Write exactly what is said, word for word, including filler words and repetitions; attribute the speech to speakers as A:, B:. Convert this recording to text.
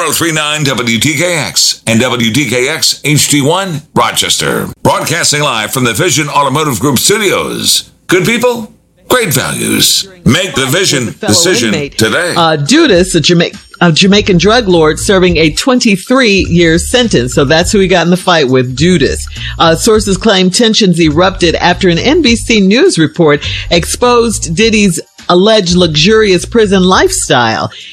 A: oh three point nine W T K X and W T K X H D one, Rochester. Broadcasting live from the Vision Automotive Group studios. Good people, great values. Make the Vision decision inmate, today.
B: Uh, Dudas, a, Jama- a Jamaican drug lord serving a twenty-three year sentence. So that's who he got in the fight with, Dudas. Uh, sources claim tensions erupted after an N B C News report exposed Diddy's alleged luxurious prison lifestyle.